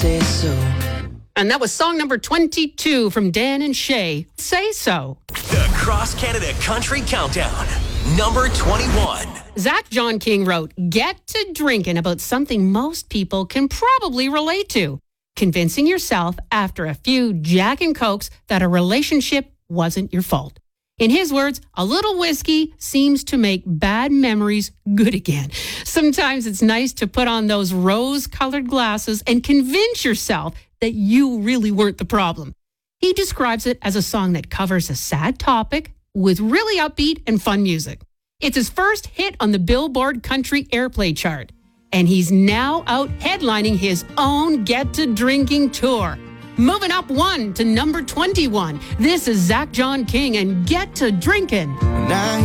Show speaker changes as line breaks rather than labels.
say so.
And that was song number 22 from Dan and Shay, Say So.
The Cross Canada Country Countdown, number 21.
Zach John King wrote, "Get to drinking" about something most people can probably relate to. Convincing yourself after a few Jack and Cokes that a relationship wasn't your fault. In his words, a little whiskey seems to make bad memories good again. Sometimes it's nice to put on those rose-colored glasses and convince yourself that you really weren't the problem. He describes it as a song that covers a sad topic with really upbeat and fun music. It's his first hit on the Billboard Country Airplay chart, and he's now out headlining his own Get to Drinking tour. Moving up one to number 21, this is Zach John King and Get to Drinking.
Now